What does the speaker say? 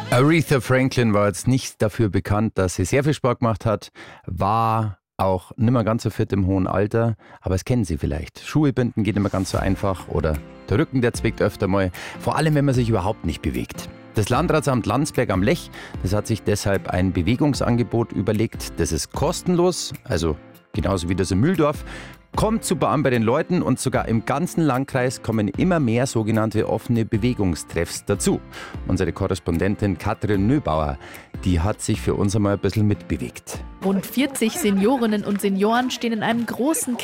Aretha Franklin war jetzt nicht dafür bekannt, dass sie sehr viel Sport gemacht hat, war auch nicht mehr ganz so fit im hohen Alter, aber es kennen Sie vielleicht. Schuhe binden geht nicht mehr ganz so einfach oder der Rücken, der zwickt öfter mal, vor allem wenn man sich überhaupt nicht bewegt. Das Landratsamt Landsberg am Lech, das hat sich deshalb ein Bewegungsangebot überlegt, das ist kostenlos, also genauso wie das in Mühldorf. Kommt super an bei den Leuten und sogar im ganzen Landkreis kommen immer mehr sogenannte offene Bewegungstreffs dazu. Unsere Korrespondentin Katrin Nöbauer, die hat sich für uns einmal ein bisschen mitbewegt. Rund 40 Seniorinnen und Senioren stehen in einem großen